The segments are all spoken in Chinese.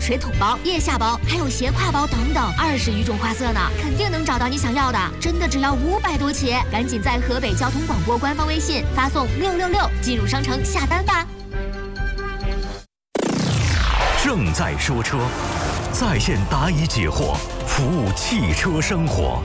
水桶包、腋下包，还有斜挎包等等，20余种花色呢，肯定能找到你想要的。真的只要500多起，赶紧在河北交通广播官方微信发送666进入商城下单吧。 正在说车，在线答疑解惑，服务汽车生活。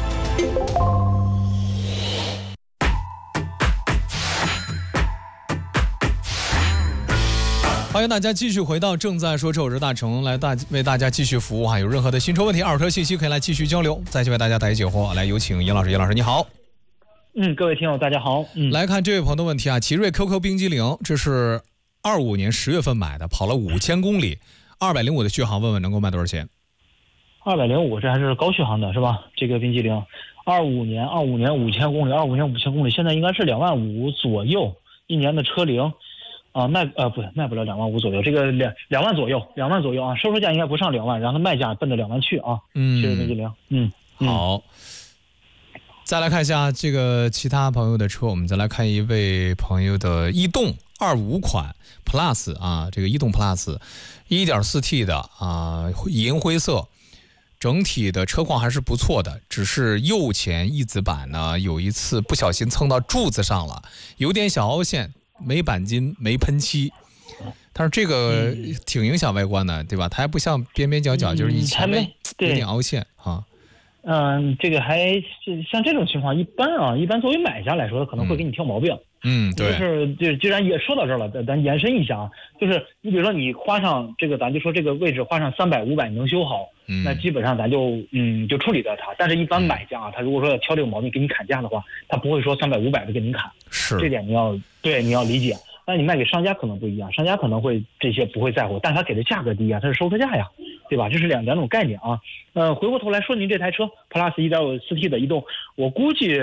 欢迎大家继续回到正在说车，我是大成，为大家继续服务哈。有任何的新车问题、二手车信息可以来继续交流，再去为大家答疑解惑。来，有请尹老师。尹老师你好。 各位听友大家好。 来看这位朋友的问题啊，奇瑞 QQ 冰激凌，这是25年10月份买的，跑了5000公里，205的续航，问问能够卖多少钱 ？205，这还是高续航的是吧？这个冰激凌，25年5000公里，现在应该是2万5左右一年的车龄。卖不了2万5左右，这个2万左右啊，收车价应该不上2万，然后卖价奔着2万去啊。这是冰激凌。 好。再来看一下这个其他朋友的车，我们再来看一位朋友的逸动25款 Plus 啊，这个逸动 Plus 1.4T 的啊，银灰色，整体的车况还是不错的，只是右前翼子板呢有一次不小心蹭到柱子上了，有点小凹陷。没钣金没喷漆，但是这个挺影响外观的，对吧？它还不像边边角角，就是以前面有点凹陷啊。 这个还是像这种情况，一般作为买家来说，可能会给你挑毛病。 对。 就既然也说到这儿了，咱延伸一下啊，就是你比如说你花上这个，咱就说这个位置花上300、500你能修好，那基本上咱就处理掉它。但是一般买家啊，他如果说要挑这个毛病给你砍价的话，他不会说300、500的给您砍。 是。 这点你要理解。但你卖给商家可能不一样，商家可能会这些不会在乎，但他给的价格低啊，他是收车价呀，对吧？这是两种概念啊。回过头来说，您这台车 Plus 1.4T 的逸动，我估计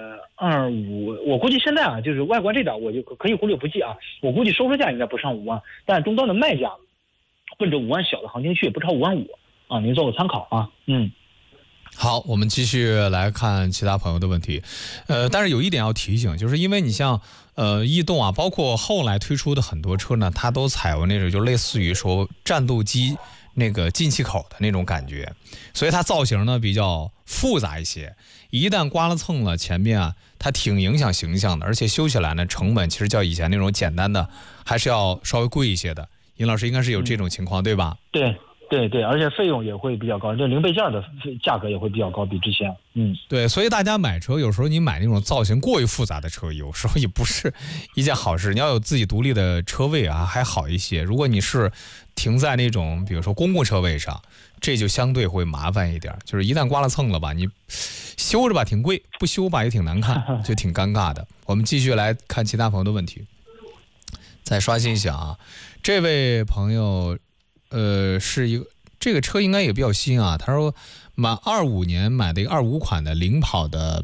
现在啊，就是外观这点我就可以忽略不计啊。我估计收车价应该不上5万，但是终端的卖价奔着5万小的行情去，不超5万5啊，您做个参考啊。 好，我们继续来看其他朋友的问题。但是有一点要提醒，就是因为你像逸动啊，包括后来推出的很多车呢，它都采用那种就类似于说战斗机那个进气口的那种感觉，所以它造型呢比较复杂一些。一旦刮了蹭了，前面啊它挺影响形象的，而且修起来呢成本其实较以前那种简单的还是要稍微贵一些的。尹老师应该是有这种情况，对吧？ 对，而且费用也会比较高，这零配件的价格也会比较高，比之前。 对，所以大家买车有时候你买那种造型过于复杂的车，有时候也不是一件好事。你要有自己独立的车位啊，还好一些。如果你是停在那种比如说公共车位上，这就相对会麻烦一点。就是一旦刮了蹭了吧，你修着吧挺贵，不修吧也挺难看，就挺尴尬的。我们继续来看其他朋友的问题。再刷新一下啊，这位朋友。是一个这个车应该也比较新啊。他说满25年买的一个25款的领跑的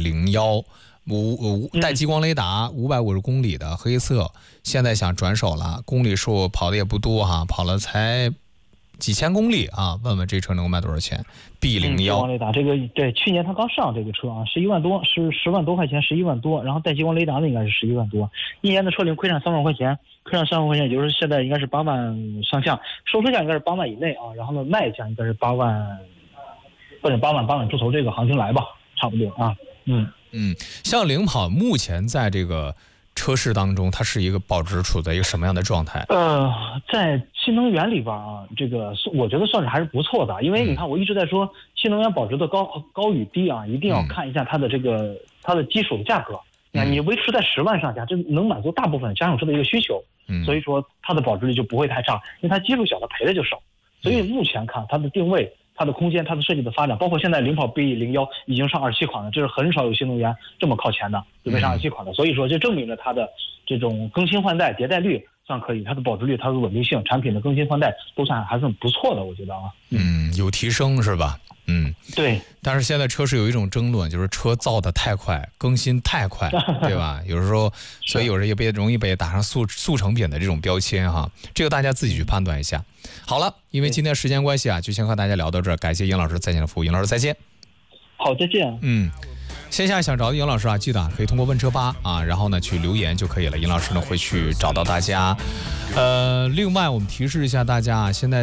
B01带激光雷达550公里的黑色，现在想转手了，公里数跑的也不多哈，跑了才几千公里啊，问问这车能够卖多少钱 ？B01。 激光雷达这个对，去年他刚上这个车啊，11万多，是10万多块钱，11万多，然后带激光雷达的应该是11万多，一年的车龄亏上3万块钱，也就是现在应该是8万上下，收车价应该是8万以内啊，然后呢卖价应该是8万，奔着8万出头这个行情来吧，差不多啊。 像领跑目前在这个车市当中，它是一个保值处在一个什么样的状态？ 在新能源里边啊，这个我觉得算是还是不错的，因为你看我一直在说新能源保值的高与低啊，一定要看一下它的它的基础的价格。你维持在10万上下，这能满足大部分家用车的一个需求，所以说它的保值率就不会太差，因为它基数小，它赔的就少。所以目前看它的定位、它的空间、它的设计的发展，包括现在领跑 B01已经上27款了，这是很少有新能源这么靠前的，准备上27款了。所以说这证明了它的这种更新换代、迭代率算可以，它的保值率、它的稳定性、产品的更新换代都算还算不错的，我觉得啊。 有提升是吧？ 对。 但是现在车市有一种争论，就是车造的太快，更新太快，对吧？有时候，所以有人也容易被打上速成品的这种标签哈。这个大家自己去判断一下。好了，因为今天时间关系啊，就先和大家聊到这儿。感谢尹老师在线的服务，尹老师再见。 好，再见。 线下想找尹老师啊，记得可以通过问车吧啊，然后呢去留言就可以了。尹老师呢会去找到大家。另外我们提示一下大家啊，现在